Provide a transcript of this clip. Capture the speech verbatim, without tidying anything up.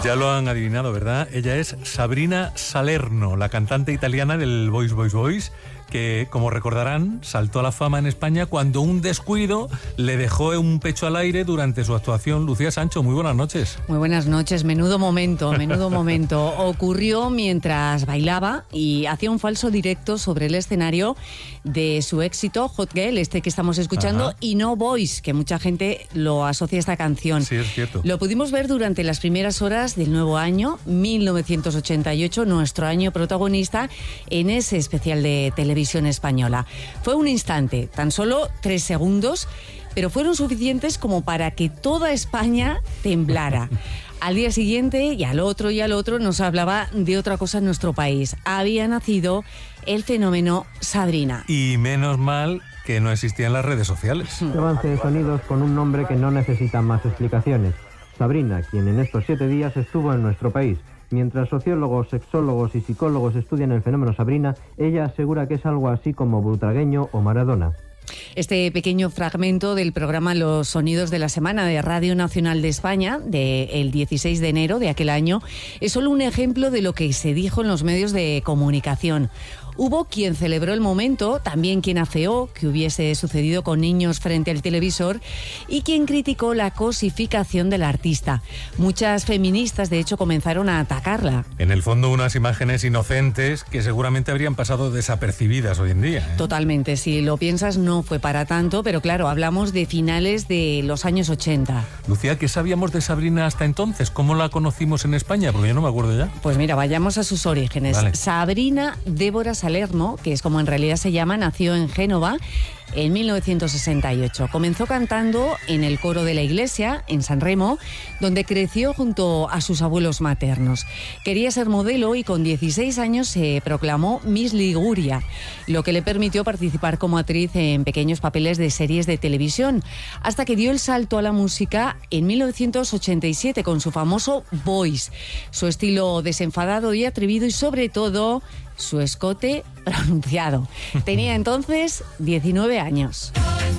Ya lo han adivinado, ¿verdad? Ella es Sabrina Salerno, la cantante italiana del Boys, Boys, Boys, que, como recordarán, saltó a la fama en España cuando un descuido le dejó un pecho al aire durante su actuación. Lucía Sancho, muy buenas noches. Muy buenas noches, menudo momento, menudo momento. Ocurrió mientras bailaba y hacía un falso directo sobre el escenario de su éxito Hot Girl, este que estamos escuchando, Ajá. y No Boys, que mucha gente lo asocia a esta canción. Sí, es cierto. Lo pudimos ver durante las primeras horas del nuevo año, mil novecientos ochenta y ocho, nuestro año protagonista, en ese especial de televisión española. Fue un instante, tan solo tres segundos, pero fueron suficientes como para que toda España temblara. Al día siguiente, y al otro y al otro, nos hablaba de otra cosa en nuestro país. Había nacido el fenómeno Sabrina. Y menos mal que no existían las redes sociales. Un avance de sonidos con un nombre que no necesita más explicaciones. Sabrina, quien en estos siete días estuvo en nuestro país. Mientras sociólogos, sexólogos y psicólogos estudian el fenómeno Sabrina, ella asegura que es algo así como Butragueño o Maradona. Este pequeño fragmento del programa Los Sonidos de la Semana de Radio Nacional de España, del dieciséis de enero de aquel año, es solo un ejemplo de lo que se dijo en los medios de comunicación. Hubo quien celebró el momento, también quien afeó que hubiese sucedido con niños frente al televisor y quien criticó la cosificación del artista. Muchas feministas, de hecho, comenzaron a atacarla. En el fondo, unas imágenes inocentes que seguramente habrían pasado desapercibidas hoy en día, ¿eh? Totalmente, si lo piensas no fue para tanto, pero claro, hablamos de finales de los años ochenta. Lucía, ¿qué sabíamos de Sabrina hasta entonces? ¿Cómo la conocimos en España? Porque yo no me acuerdo ya. Pues mira, vayamos a sus orígenes. Vale. Sabrina Débora Salerno, que es como en realidad se llama, nació en Génova en mil novecientos sesenta y ocho. Comenzó cantando en el coro de la iglesia, en San Remo, donde creció junto a sus abuelos maternos. Quería ser modelo y con dieciséis años se proclamó Miss Liguria, lo que le permitió participar como actriz en pequeños papeles de series de televisión, hasta que dio el salto a la música en mil novecientos ochenta y siete con su famoso Boys, su estilo desenfadado y atrevido y sobre todo su escote pronunciado. Tenía entonces diecinueve años.